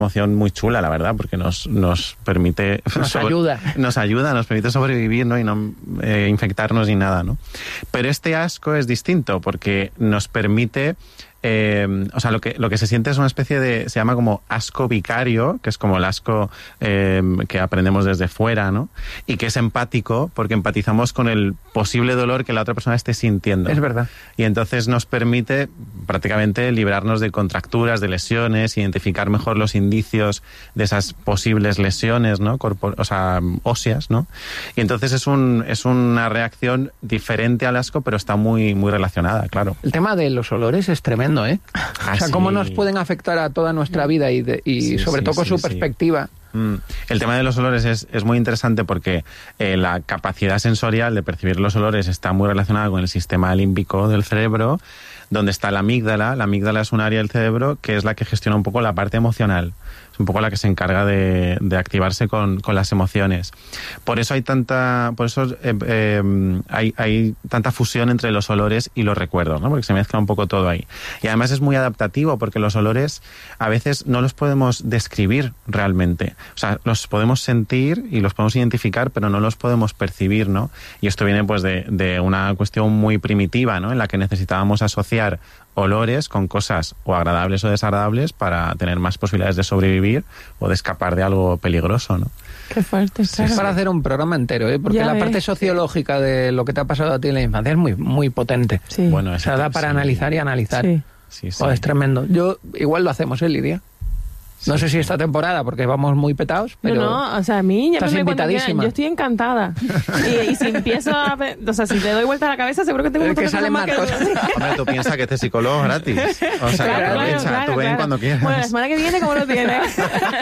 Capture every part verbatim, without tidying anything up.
emoción muy chula, la verdad, porque nos, nos permite... Nos sobre, ayuda. Nos ayuda, nos permite sobrevivir, ¿no? Y no eh, infectarnos ni nada, ¿no? Pero este asco es distinto porque nos permite... Eh, o sea, lo que, lo que se siente es una especie de... Se llama como asco vicario, que es como el asco eh, que aprendemos desde fuera, ¿no? Y que es empático porque empatizamos con el posible dolor que la otra persona esté sintiendo. Es verdad. Y entonces nos permite prácticamente librarnos de contracturas, de lesiones, identificar mejor los indicios de esas posibles lesiones, ¿no? Corpor- o sea, óseas, ¿no? Y entonces es, un, es una reacción diferente al asco, pero está muy, muy relacionada, claro. El tema de los olores es tremendo. ¿eh? Ah, o sea, sí. cómo nos pueden afectar a toda nuestra vida y, de, y Sí, sobre sí, todo con sí, su sí. perspectiva. Mm. El tema de los olores es, es muy interesante porque eh, la capacidad sensorial de percibir los olores está muy relacionada con el sistema límbico del cerebro, donde está la amígdala. La amígdala es un área del cerebro que es la que gestiona un poco la parte emocional. Es un poco la que se encarga de, de activarse con, con las emociones. Por eso hay tanta, por eso eh, eh, hay, hay tanta fusión entre los olores y los recuerdos, ¿no? Porque se mezcla un poco todo ahí. Y además es muy adaptativo porque los olores a veces no los podemos describir realmente. O sea, los podemos sentir y los podemos identificar, pero no los podemos percibir, ¿no? Y esto viene pues de, de una cuestión muy primitiva, ¿no? En la que necesitábamos asociar olores con cosas o agradables o desagradables para tener más posibilidades de sobrevivir o de escapar de algo peligroso, ¿no? Qué fuerte, claro. Es para hacer un programa entero, ¿eh? Porque Ya la ves. parte sociológica de lo que te ha pasado a ti en la infancia es muy, muy potente. Sí. Bueno, O sea, da para sí. analizar y analizar. Sí. Sí, sí. Joder, es tremendo. Yo igual lo hacemos, ¿eh, Lidia? No Sí, sé si sí. esta temporada, porque vamos muy petados, pero... No, no, o sea, a mí estás llámame cuando quieran. invitadísima. Yo estoy encantada. Y, y si empiezo a... pe- O sea, si le doy vuelta a la cabeza, seguro que tengo un Es que montón de salen cosas más más que... cosas. Hombre, tú piensas que este psicólogo es gratis. O sea, Claro, que claro, aprovecha, claro, tú ven claro. cuando quieras. Bueno, la semana que viene, ¿cómo lo tienes?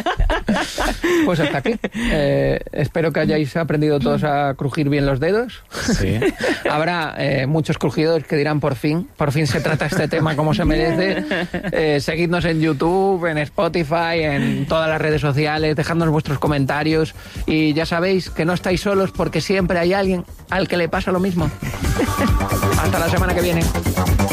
Pues hasta aquí. Eh, espero que hayáis aprendido todos a crujir bien los dedos. Sí. Habrá eh, muchos crujidos que dirán por fin, por fin se trata este tema como se merece. Eh, seguidnos en YouTube, en Spotify, en todas las redes sociales, dejadnos vuestros comentarios y ya sabéis que no estáis solos porque siempre hay alguien al que le pasa lo mismo. Hasta la semana que viene.